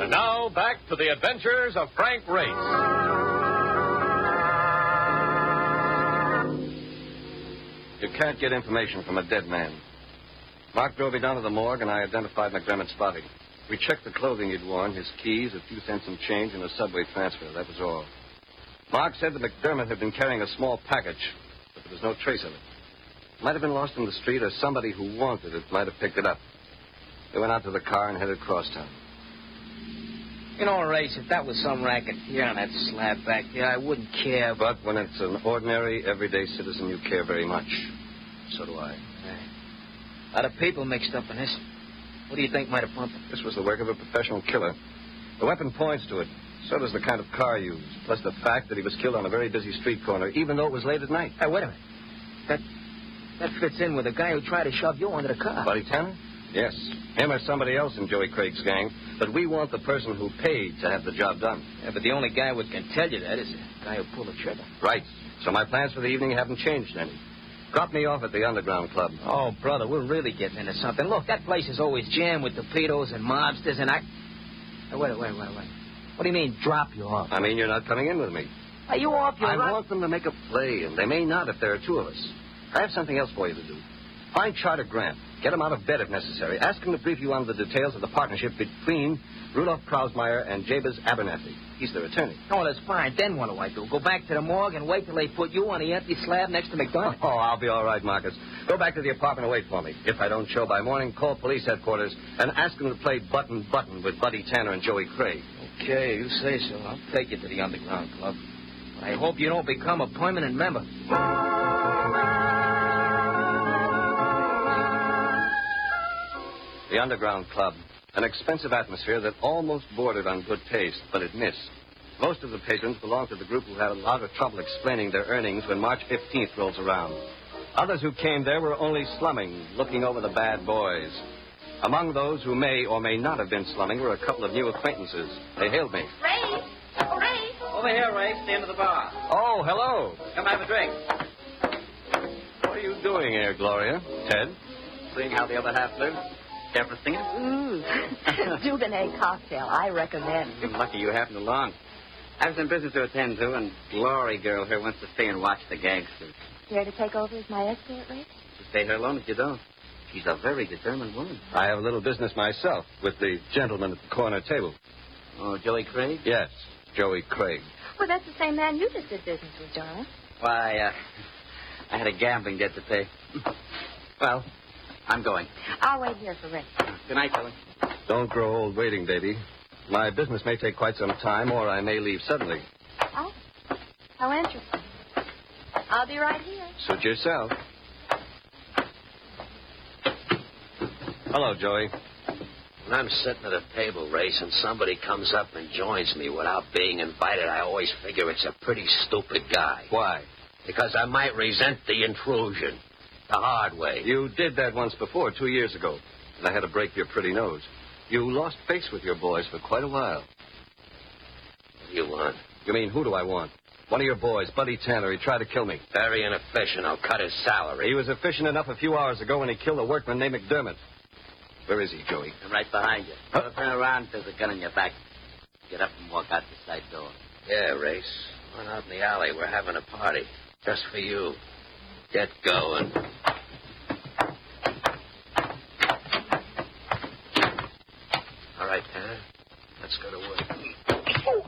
And now, back to the adventures of Frank Race. You can't get information from a dead man. Mark drove me down to the morgue, and I identified McDermott's body. We checked the clothing he'd worn, his keys, a few cents in change, and a subway transfer. That was all. Mark said that McDermott had been carrying a small package, but there was no trace of it. It might have been lost in the street, or somebody who wanted it might have picked it up. They went out to the car and headed across town. You know, Race, if that was some racket here on that slab back there, I wouldn't care. But when it's an ordinary, everyday citizen, you care very much. So do I. A lot of people mixed up in this. What do you think might have pumped it? This was the work of a professional killer. The weapon points to it. So does the kind of car used. Plus the fact that he was killed on a very busy street corner, even though it was late at night. Hey, wait a minute. That fits in with the guy who tried to shove you under the car. Buddy Tanner? Yes. Him or somebody else in Joey Craig's gang. But we want the person who paid to have the job done. Yeah, but the only guy who can tell you that is the guy who pulled the trigger. Right. So my plans for the evening haven't changed any. Drop me off at the Underground Club. Oh, brother, we're really getting into something. Look, that place is always jammed with torpedoes and mobsters and Hey, wait. What do you mean, drop you off? I mean, you're not coming in with me. Are you off your... I want them to make a play, and they may not if there are two of us. I have something else for you to do. Find Charter Grant. Get him out of bed if necessary. Ask him to brief you on the details of the partnership between Rudolph Krausmeyer and Jabez Abernathy. He's their attorney. Oh, that's fine. Then what do I do? Go back to the morgue and wait till they put you on the empty slab next to McDermott? Oh, I'll be all right, Marcus. Go back to the apartment and wait for me. If I don't show by morning, call police headquarters and ask them to play button with Buddy Tanner and Joey Craig. Okay, you say so. I'll take you to the Underground Club. I hope you don't become a permanent member. The Underground Club. An expensive atmosphere that almost bordered on good taste, but it missed. Most of the patrons belonged to the group who had a lot of trouble explaining their earnings when March 15th rolls around. Others who came there were only slumming, looking over the bad boys. Among those who may or may not have been slumming were a couple of new acquaintances. They hailed me. Ray! Oh, Ray! Over here, Ray, at the end of the bar. Oh, hello. Come have a drink. What are you doing here, Gloria? Ted? Seeing how the other half lives. Care for a singer? Dubonnet cocktail, I recommend. Lucky you happened along. I have some business to attend to, and Glory girl here wants to stay and watch the gangsters. Care to take over as my escort, Ray? She'll stay here alone if you don't. She's a very determined woman. I have a little business myself with the gentleman at the corner table. Oh, Joey Craig? Yes, Joey Craig. Well, that's the same man you just did business with, darling. Why, I had a gambling debt to pay. Well, I'm going. I'll wait here for Ray. Good night, Joey. Don't grow old waiting, baby. My business may take quite some time, or I may leave suddenly. Oh, how interesting. I'll be right here. Suit yourself. Hello, Joey. When I'm sitting at a table, Race, and somebody comes up and joins me without being invited, I always figure it's a pretty stupid guy. Why? Because I might resent the intrusion. The hard way. You did that once before, 2 years ago, and I had to break your pretty nose. You lost face with your boys for quite a while. What do you want? You mean, who do I want? One of your boys, Buddy Tanner. He tried to kill me. Very inefficient. I'll cut his salary. He was efficient enough a few hours ago when he killed a workman named McDermott. Where is he, Joey? I'm right behind you. Huh? Turn around, there's a gun in your back. Get up and walk out the side door. Yeah, Race. Run out in the alley. We're having a party. Just for you. Get going. All right, Tanner. Let's go to work.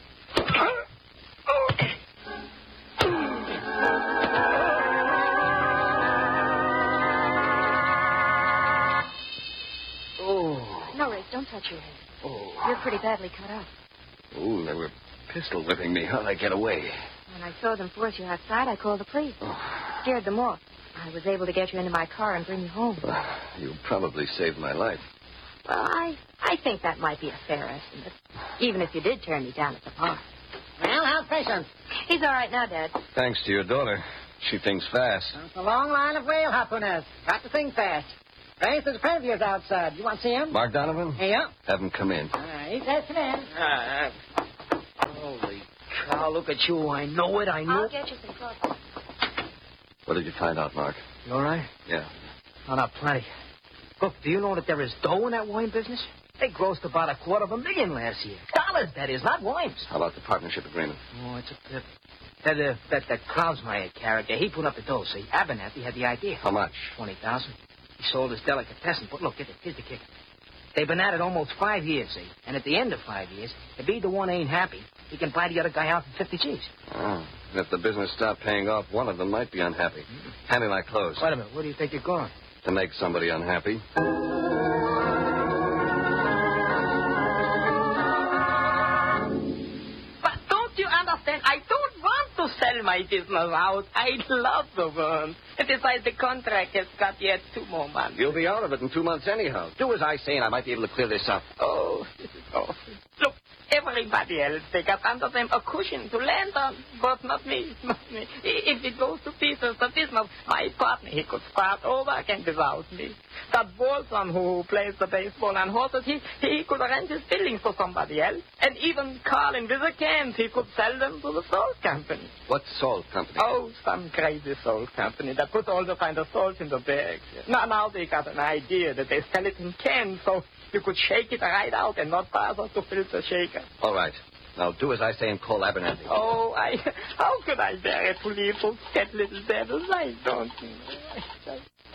No, Ray, don't touch your head. Oh. You're pretty badly cut up. Oh, they were pistol whipping me. How'd I get away? When I saw them force you outside, I called the police. Oh. Scared them off. I was able to get you into my car and bring you home. You probably saved my life. Well, I think that might be a fair estimate. Even if you did turn me down at the park. Well, how's Patience? He's all right now, Dad. Thanks to your daughter. She thinks fast. It's a long line of whale harpooners. Got to think fast. Race, there's a friend of yours outside. You want to see him? Mark Donovan? Yeah. Have him come in. All right, let's come in. Holy cow, look at you. I know it. I'll get you some clothes. What did you find out, Mark? You all right? Yeah. Oh, not plenty. Look, do you know that there is dough in that wine business? They grossed about $250,000 last year. Dollars, that is, not worms. How about the partnership agreement? Oh, it's a pip. That Krausmeyer character, he put up the dough, see? Abernathy had the idea. How much? $20,000. He sold his delicatessen, but look, here's the kicker. They've been at it almost 5 years, see? And at the end of 5 years, if either one ain't happy, he can buy the other guy out for 50 G's. Oh, and if the business stopped paying off, one of them might be unhappy. Hand me my clothes. Wait a minute, where do you think you're going? To make somebody unhappy. But don't you understand? I don't want to sell my business out. I love the worm. And besides, the contract has got yet 2 more months. You'll be out of it in 2 months anyhow. Do as I say, and I might be able to clear this up. Oh, this is awful. Look, everybody else, they got under them a cushion to land on, but not me, not me. If it goes to pieces, the business, my partner, he could start over again without me. That Bolson who plays the baseball and horses, he could arrange his buildings for somebody else. And even Carlin with the cans, he could sell them to the salt company. What salt company? Oh, some crazy salt company that put all the kind of salt in the bags. Now they got an idea that they sell it in cans, so you could shake it right out and not bother to fill the shaker. All right. Now do as I say and call Abernathy. Oh, how could I bear it to leave those scared little devils? I don't know.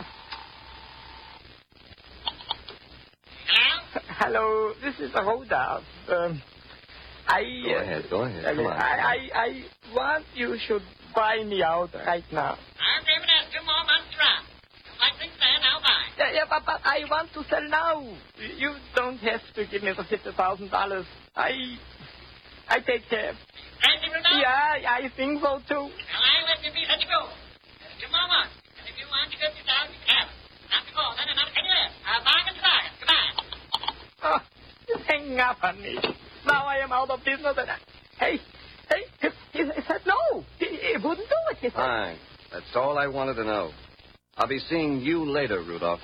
Hello, this is Rhoda. Go ahead. Come on. I want you should buy me out right now. I'll give it as 2 more months' run. You like things then, I'll buy. Yeah, but I want to sell now. You don't have to give me the $50,000. I take care. And you will know? Yeah, I think so too. Well, I let you be let you go. There's 2 more months. And if you want your $50,000, you can have it. Not before then and not a penny less. I'll bargain to bargain. Goodbye. Oh, you hang up on me. Now I am out of business. And hey, he said no. He wouldn't do it. He said, Fine. That's all I wanted to know. I'll be seeing you later, Rudolph.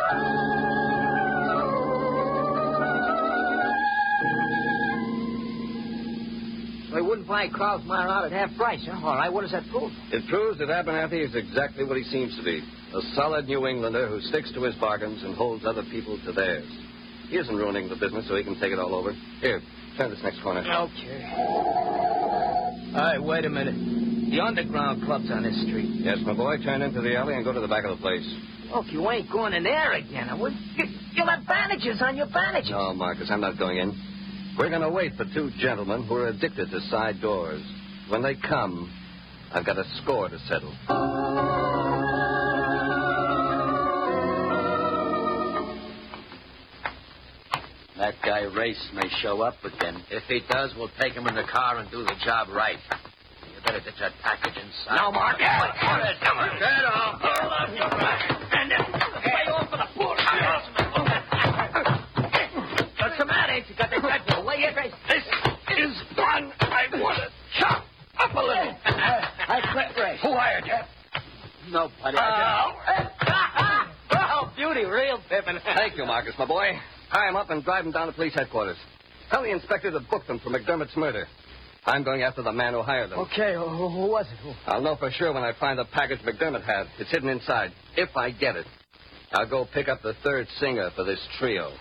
So he wouldn't buy Krausmeyer out at half price, huh? All right, what does that prove? It proves that Abernathy is exactly what he seems to be. A solid New Englander who sticks to his bargains and holds other people to theirs. He isn't ruining the business so he can take it all over. Here, turn this next corner. Okay. All right, wait a minute. The underground club's on this street. Yes, my boy, turn into the alley and go to the back of the place. Look, you ain't going in there again. You'll have bandages on your bandages. No, Marcus, I'm not going in. We're going to wait for 2 gentlemen who are addicted to side doors. When they come, I've got a score to settle. That guy Race may show up again. If he does, we'll take him in the car and do the job right. You better get that package inside. No, Mark. Come on. Get off. And way off for the pool. What's the matter? Ain't you got the dreadful way here? This is fun. I want to chop up a little. I quit race. Who hired you? Nobody. oh, beauty, real pippin'. Thank you, Marcus, my boy. Tie him up and drive him down to police headquarters. Tell the inspector to book them for McDermott's murder. I'm going after the man who hired them. Okay, who was it? I'll know for sure when I find the package McDermott had. It's hidden inside. If I get it, I'll go pick up the 3rd singer for this trio.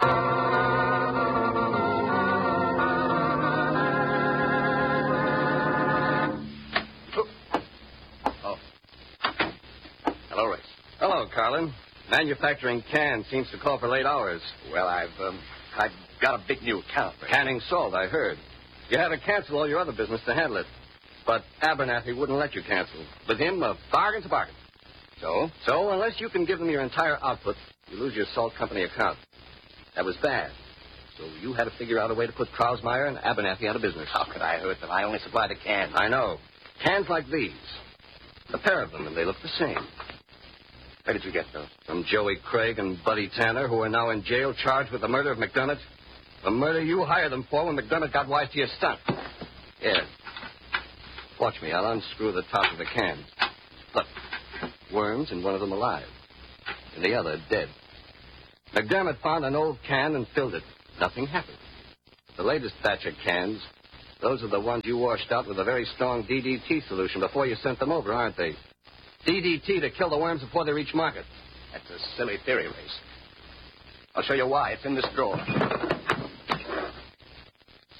Oh. Hello, Race. Hello, Carlin. Manufacturing cans seems to call for late hours. Well, I've got a big new account. Race. Canning salt, I heard. You had to cancel all your other business to handle it. But Abernathy wouldn't let you cancel. With him, a bargain's a bargain. So, unless you can give them your entire output, you lose your salt company account. That was bad. So you had to figure out a way to put Krausmeyer and Abernathy out of business. How could I hurt them? I only supply the cans. I know. Cans like these. A pair of them, and they look the same. Where did you get those? From Joey Craig and Buddy Tanner, who are now in jail charged with the murder of McDermott. The murder you hired them for when McDermott got wise to your stunt. Here. Watch me. I'll unscrew the top of the cans. Look. Worms and one of them alive. And the other dead. McDermott found an old can and filled it. Nothing happened. The latest batch of cans, those are the ones you washed out with a very strong DDT solution before you sent them over, aren't they? DDT to kill the worms before they reach market. That's a silly theory, Race. I'll show you why. It's in this drawer.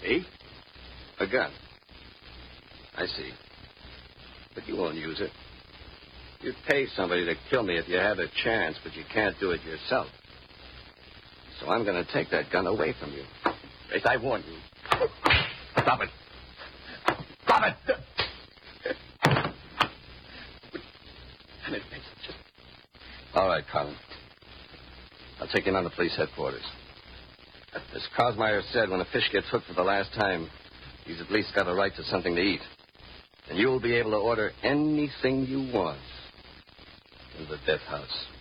Me? A gun. I see. But you won't use it. You'd pay somebody to kill me if you had a chance, but you can't do it yourself. So I'm going to take that gun away from you. Race, I warn you. Stop it. Stop it! All right, Colin. I'll take you down to police headquarters. As Cosmeyer said, when a fish gets hooked for the last time, he's at least got a right to something to eat. And you'll be able to order anything you want in the death house.